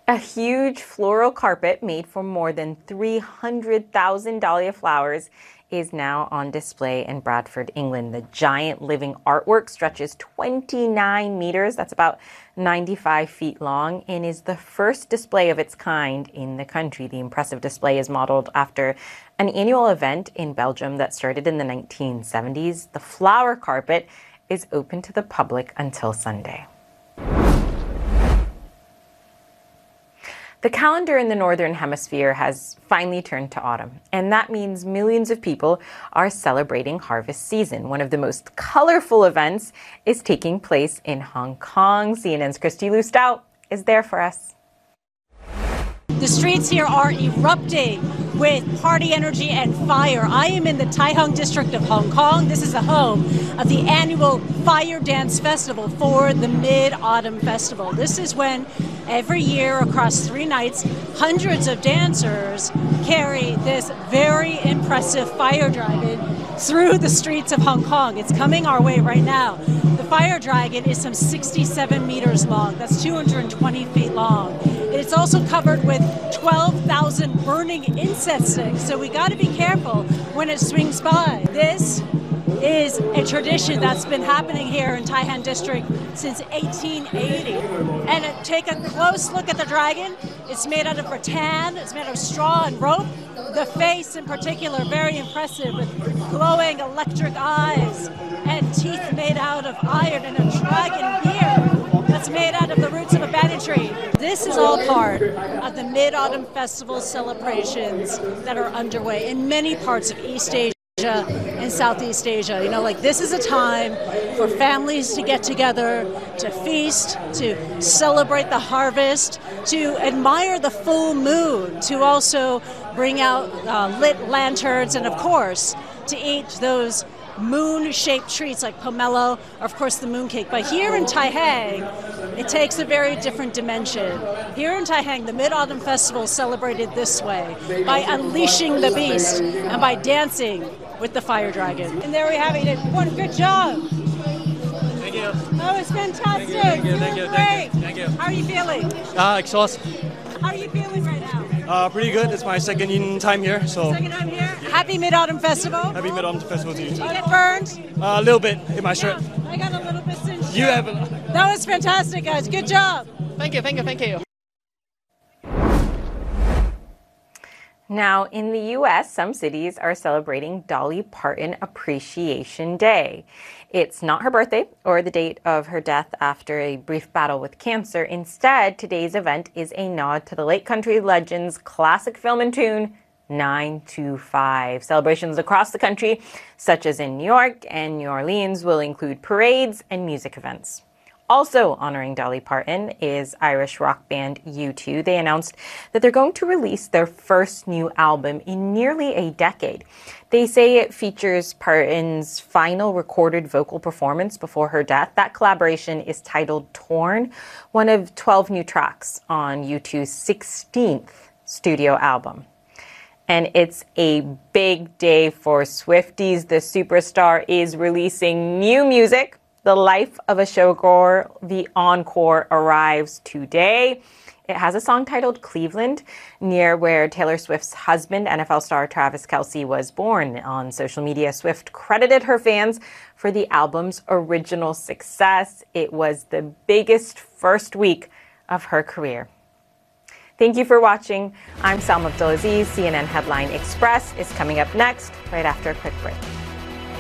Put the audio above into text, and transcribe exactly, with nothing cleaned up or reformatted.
A huge floral carpet made from more than three hundred thousand dahlia flowers is now on display in Bradford, England. The giant living artwork stretches twenty-nine meters, that's about ninety-five feet long, and is the first display of its kind in the country. The impressive display is modeled after an annual event in Belgium that started in the nineteen seventies. The flower carpet is open to the public until Sunday. The calendar in the Northern Hemisphere has finally turned to autumn, and that means millions of people are celebrating harvest season. One of the most colorful events is taking place in Hong Kong. C N N's Christy Lu Stout is there for us. The streets here are erupting with party energy and fire. I am in the Tai Hung district of Hong Kong. This is the home of the annual Fire Dance Festival for the Mid-Autumn Festival. This is when every year across three nights, hundreds of dancers carry this very impressive fire dragon through the streets of Hong Kong. It's coming our way right now. The fire dragon is some sixty-seven meters long. That's two hundred twenty feet long. It's also covered with twelve thousand burning incense sticks, so we got to be careful when it swings by. This is a tradition that's been happening here in Tai Han District since eighteen eighty. And uh, take a close look at the dragon. It's made out of rattan, it's made out of straw and rope. The face in particular, very impressive, with glowing electric eyes and teeth made out of iron, and a dragon beard that's made out of the roots of a banyan tree. This is all part of the Mid-Autumn Festival celebrations that are underway in many parts of East Asia and Southeast Asia. You know, like, this is a time for families to get together, to feast, to celebrate the harvest, to admire the full moon, to also bring out uh, lit lanterns, and of course, to eat those moon-shaped treats like pomelo, or of course the mooncake. But here in Tai Hang, it takes a very different dimension. Here in Tai Hang, the Mid-Autumn Festival is celebrated this way, by unleashing the beast and by dancing with the fire dragon. And there we have it. You did one good job. Thank you. That was fantastic. Thank you. You Thank you. were Thank you. great. Thank you. How are you feeling? Uh, exhausted. How are you feeling right now? Uh, pretty good. It's my second in time here, so Second time here. Happy Mid-Autumn Festival. happy Mid-Autumn Festival to you too. You get burned? Uh, a little bit in my shirt. Yeah, I got a little bit singed. You have. A... That was fantastic, guys. Good job. Thank you. Thank you. Thank you. Now, in the U S, some cities are celebrating Dolly Parton Appreciation Day. It's not her birthday or the date of her death after a brief battle with cancer. Instead, today's event is a nod to the late country legend's classic film and tune, nine two five. Celebrations across the country, such as in New York and New Orleans, will include parades and music events. Also honoring Dolly Parton is Irish rock band U two. They announced that they're going to release their first new album in nearly a decade. They say it features Parton's final recorded vocal performance before her death. That collaboration is titled Torn, one of twelve new tracks on U two's sixteenth studio album. And it's a big day for Swifties. The superstar is releasing new music. The Life of a Showgirl, the encore, arrives today. It has a song titled Cleveland, near where Taylor Swift's husband, N F L star Travis Kelce, was born. On social media, Swift credited her fans for the album's original success. It was the biggest first week of her career. Thank you for watching. I'm Salma Abdulaziz. C N N Headline Express is coming up next, right after a quick break.